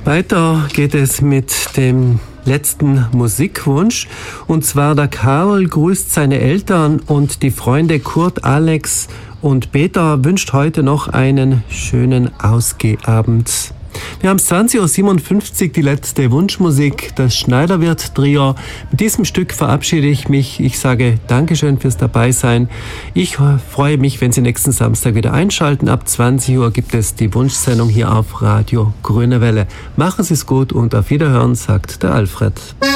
Weiter geht es mit dem letzten Musikwunsch. Und zwar der Karl grüßt seine Eltern und die Freunde Kurt, Alex und Peter wünscht heute noch einen schönen Ausgehabend. Wir haben 20.57 Uhr, die letzte Wunschmusik, das Schneiderwirt-Trio. Mit diesem Stück verabschiede ich mich. Ich sage Dankeschön fürs Dabeisein. Ich freue mich, wenn Sie nächsten Samstag wieder einschalten. Ab 20 Uhr gibt es die Wunschsendung hier auf Radio Grüne Welle. Machen Sie es gut und auf Wiederhören, sagt der Alfred.